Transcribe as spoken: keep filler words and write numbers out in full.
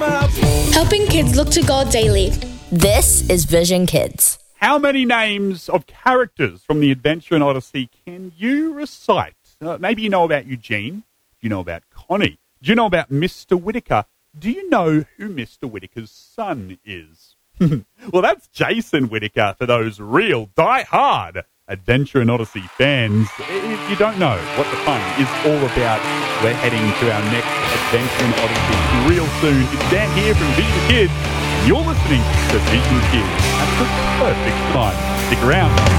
Helping kids look to God daily. This is Vision Kids. How many names of characters from the Adventure in Odyssey can you recite? Uh, maybe you know about Eugene. Do you know about Connie? Do you know about Mister Whittaker? Do you know who Mister Whittaker's son is? Well, that's Jason Whittaker for those real die-hard Adventure in Odyssey fans. If you don't know what the fun is all about, we're heading to our next Adventure in Odyssey real soon. It's Dan here from Vision Kids. You're listening to Vision Kids at the perfect time. Stick around.